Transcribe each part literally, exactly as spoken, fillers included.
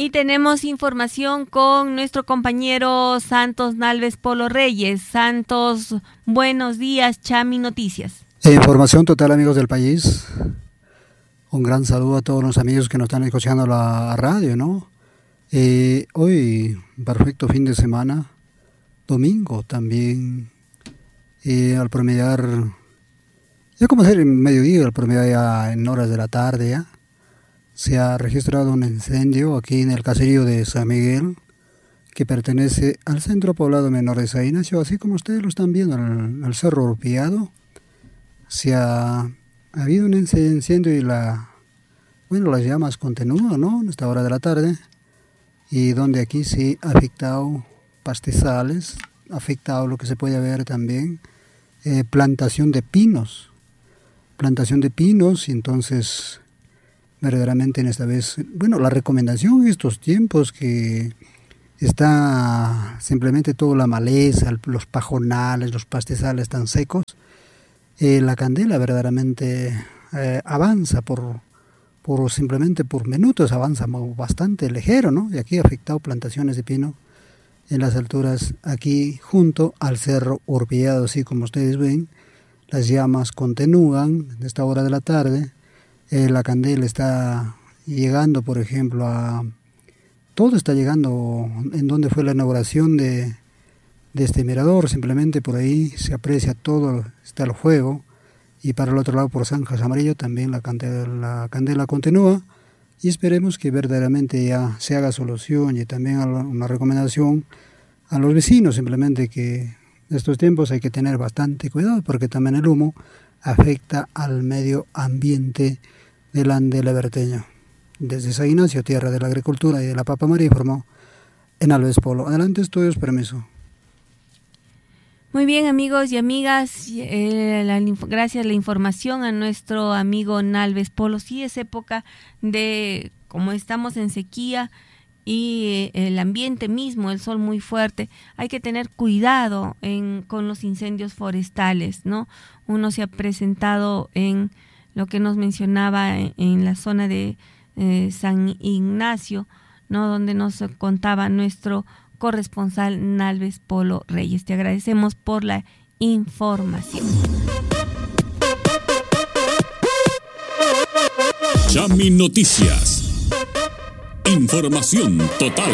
Y tenemos información con nuestro compañero Santos Nalves Polo Reyes. Santos, buenos días, Chami Noticias. Información total, amigos del país. Un gran saludo a todos los amigos que nos están escuchando la radio, ¿no? Eh, hoy, perfecto fin de semana, domingo también, eh, al promediar, ya como ser en mediodía, al promediar ya en horas de la tarde, ya, se ha registrado un incendio aquí en el caserío de San Miguel, que pertenece al centro poblado menor de San Ignacio, así como ustedes lo están viendo, al, al Cerro Urpiado. Se ha, ha habido un incendio y la, bueno, las llamas continúan, ¿no? En esta hora de la tarde, y donde aquí sí ha afectado pastizales, ha afectado lo que se puede ver también, eh, plantación de pinos, plantación de pinos, y entonces verdaderamente en esta vez, bueno, la recomendación en estos tiempos que está simplemente toda la maleza, los pajonales, los pastizales tan secos, eh, la candela verdaderamente eh, avanza por, por simplemente por minutos, avanza bastante ligero, ¿no? Y aquí ha afectado plantaciones de pino en las alturas, aquí junto al Cerro Urpiado, así como ustedes ven, las llamas continúan en esta hora de la tarde. Eh, la candela está llegando, por ejemplo, a... Todo está llegando en donde fue la inauguración de, de este mirador, simplemente por ahí se aprecia todo, está el fuego, y para el otro lado, por Zanjas Amarillo, también la candela, la candela continúa, y esperemos que verdaderamente ya se haga solución, y también una recomendación a los vecinos, simplemente que en estos tiempos hay que tener bastante cuidado, porque también el humo afecta al medio ambiente del Ande Leberteño. Desde San Ignacio, tierra de la agricultura y de la papa María, informó en Alves Polo. Adelante, estudios, permiso. Muy bien, amigos y amigas, eh, la, gracias a la información a nuestro amigo Nalves Polo. Sí, es época de, como estamos en sequía y eh, el ambiente mismo, el sol muy fuerte, hay que tener cuidado en, con los incendios forestales, ¿no? Uno se ha presentado en lo que nos mencionaba en, en la zona de eh, San Ignacio, ¿no? Donde nos contaba nuestro corresponsal Nalves Polo Reyes. Te agradecemos por la información. Chami Noticias. Información total.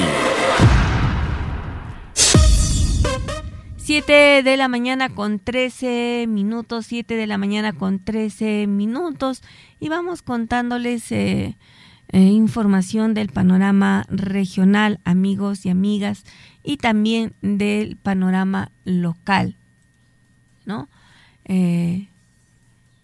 Siete de la mañana con trece minutos, siete de la mañana con trece minutos, y vamos contándoles eh, eh, información del panorama regional, amigos y amigas, y también del panorama local, ¿no? Eh,